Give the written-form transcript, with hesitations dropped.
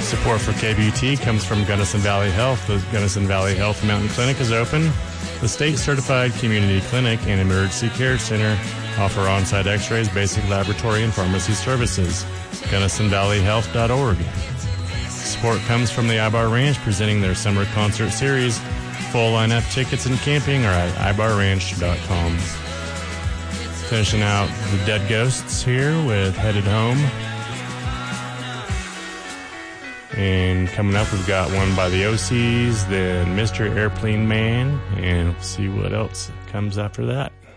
Support for KBUT comes from Gunnison Valley Health. The Gunnison Valley Health Mountain Clinic is open. The state-certified community clinic and emergency care center offer on-site x-rays, basic laboratory, and pharmacy services. GunnisonValleyHealth.org. Support comes from the Ibar Ranch presenting their summer concert series. Full lineup tickets and camping are at ibarranch.com. Finishing out the Dead Ghosts here with Headed Home. And coming up, we've got one by the OCs, then Mr. Airplane Man, and we'll see what else comes after that.